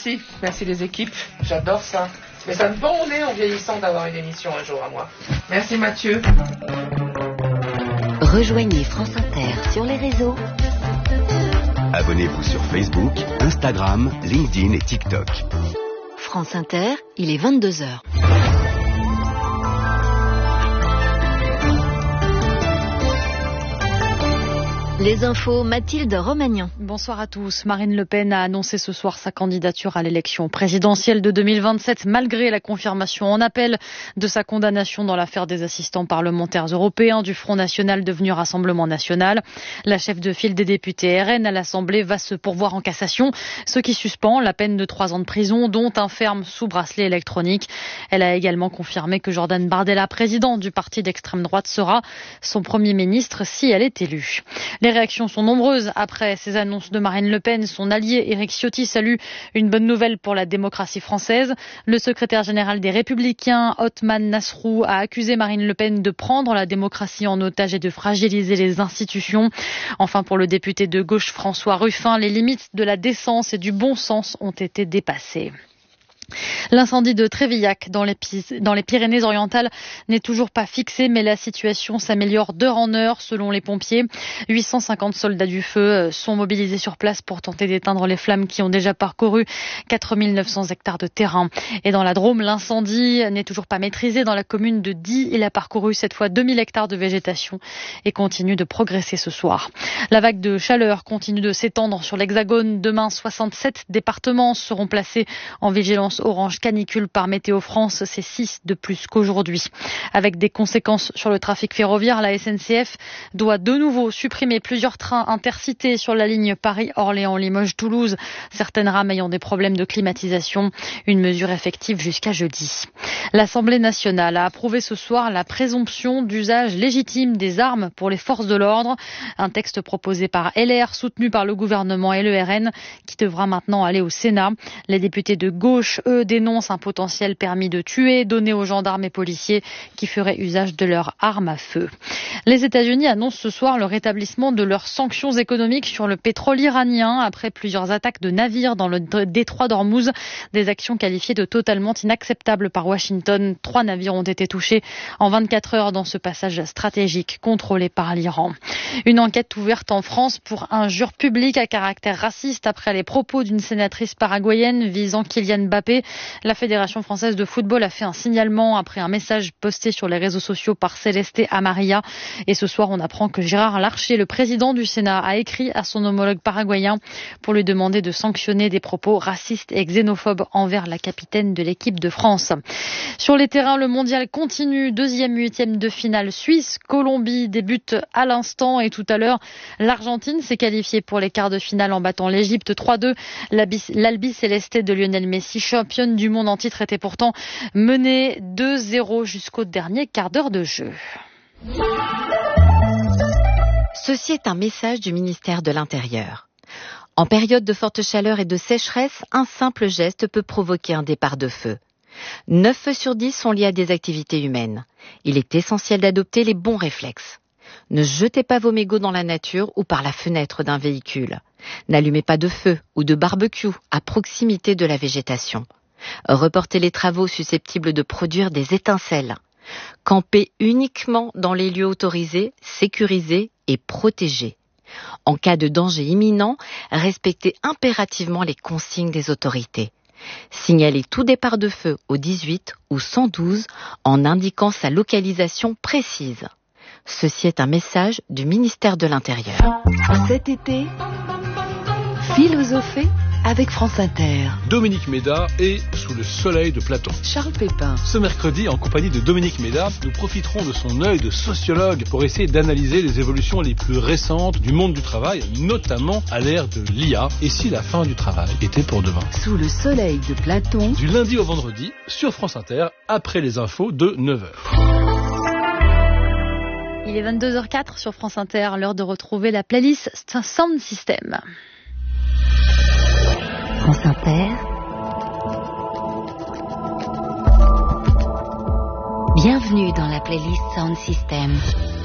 Merci les équipes, j'adore ça. Mais ça me pend au nez en vieillissant d'avoir une émission un jour à moi. Merci Mathieu. Rejoignez France Inter sur les réseaux. Abonnez-vous sur Facebook, Instagram, LinkedIn et TikTok. France Inter, il est 22h. Les infos, Mathilde Romagnan. Bonsoir à tous. Marine Le Pen a annoncé ce soir sa candidature à l'élection présidentielle de 2027 malgré la confirmation en appel de sa condamnation dans l'affaire des assistants parlementaires européens du Front National devenu Rassemblement National. La chef de file des députés RN à l'Assemblée va se pourvoir en cassation, ce qui suspend la peine de 3 ans de prison, dont un ferme sous bracelet électronique. Elle a également confirmé que Jordan Bardella, président du parti d'extrême droite, sera son premier ministre si elle est élue. Les réactions sont nombreuses après ces annonces de Marine Le Pen. Son allié Éric Ciotti salue une bonne nouvelle pour la démocratie française. Le secrétaire général des Républicains, Othman Nasrou, a accusé Marine Le Pen de prendre la démocratie en otage et de fragiliser les institutions. Enfin, pour le député de gauche François Ruffin, les limites de la décence et du bon sens ont été dépassées. L'incendie de Trévillac dans les Pyrénées-Orientales n'est toujours pas fixé, mais la situation s'améliore d'heure en heure selon les pompiers. 850 soldats du feu sont mobilisés sur place pour tenter d'éteindre les flammes qui ont déjà parcouru 4900 hectares de terrain. Et dans la Drôme, l'incendie n'est toujours pas maîtrisé. Dans la commune de Die, il a parcouru cette fois 2000 hectares de végétation et continue de progresser ce soir. La vague de chaleur continue de s'étendre sur l'Hexagone. Demain, 67 départements seront placés en vigilance orange canicule par Météo France, c'est 6 de plus qu'aujourd'hui. Avec des conséquences sur le trafic ferroviaire, la SNCF doit de nouveau supprimer plusieurs trains intercités sur la ligne Paris-Orléans-Limoges-Toulouse, certaines rames ayant des problèmes de climatisation, une mesure effective jusqu'à jeudi. L'Assemblée nationale a approuvé ce soir la présomption d'usage légitime des armes pour les forces de l'ordre, un texte proposé par LR, soutenu par le gouvernement et le RN, qui devra maintenant aller au Sénat. Les députés de gauche, eux, dénoncent un potentiel permis de tuer donné aux gendarmes et policiers qui feraient usage de leurs armes à feu. Les États-Unis annoncent ce soir le rétablissement de leurs sanctions économiques sur le pétrole iranien après plusieurs attaques de navires dans le détroit d'Ormuz, des actions qualifiées de totalement inacceptables par Washington. 3 navires ont été touchés en 24 heures dans ce passage stratégique contrôlé par l'Iran. Une enquête ouverte en France pour injure publique à caractère raciste après les propos d'une sénatrice paraguayenne visant Kylian Mbappé. La Fédération française de football a fait un signalement après un message posté sur les réseaux sociaux par Céleste Amaria. Et ce soir, on apprend que Gérard Larcher, le président du Sénat, a écrit à son homologue paraguayen pour lui demander de sanctionner des propos racistes et xénophobes envers la capitaine de l'équipe de France. Sur les terrains, le mondial continue. 2e 8e de finale Suisse. Colombie débute à l'instant et tout à l'heure, l'Argentine s'est qualifiée pour les quarts de finale en battant l'Égypte 3-2. L'Albi Céleste de Lionel Messi, championne du monde en titre, était pourtant menée 2-0 jusqu'au dernier quart d'heure de jeu. Ceci est un message du ministère de l'Intérieur. En période de forte chaleur et de sécheresse, un simple geste peut provoquer un départ de feu. 9 feux sur 10 sont liés à des activités humaines. Il est essentiel d'adopter les bons réflexes. Ne jetez pas vos mégots dans la nature ou par la fenêtre d'un véhicule. N'allumez pas de feu ou de barbecue à proximité de la végétation. Reportez les travaux susceptibles de produire des étincelles. Campez uniquement dans les lieux autorisés, sécurisés et protégés. En cas de danger imminent, respectez impérativement les consignes des autorités. Signalez tout départ de feu au 18 ou 112 en indiquant sa localisation précise. Ceci est un message du ministère de l'Intérieur. Cet été, philosophez avec France Inter. Dominique Méda est sous le soleil de Platon. Charles Pépin. Ce mercredi, en compagnie de Dominique Méda, nous profiterons de son œil de sociologue pour essayer d'analyser les évolutions les plus récentes du monde du travail, notamment à l'ère de l'IA, et si la fin du travail était pour demain. Sous le soleil de Platon. Du lundi au vendredi, sur France Inter, après les infos de 9h. Il est 22h04 sur France Inter, l'heure de retrouver la playlist Sound System. France Inter. Bienvenue dans la playlist Sound System.